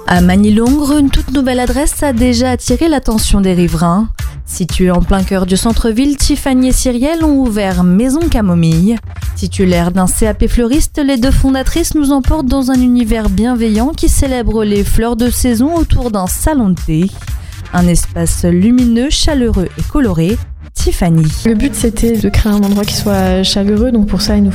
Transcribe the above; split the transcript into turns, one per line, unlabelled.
À Manille-Longres, une toute nouvelle adresse a déjà attiré l'attention des riverains. Située en plein cœur du centre-ville, Tiffany et Cyrielle ont ouvert Maison Camomille. Titulaires d'un CAP fleuriste, les deux fondatrices nous emportent dans un univers bienveillant qui célèbre les fleurs de saison autour d'un salon de thé. Un espace lumineux, chaleureux et coloré. Tiffany.
Le but, c'était de créer un endroit qui soit chaleureux, donc pour ça, il nous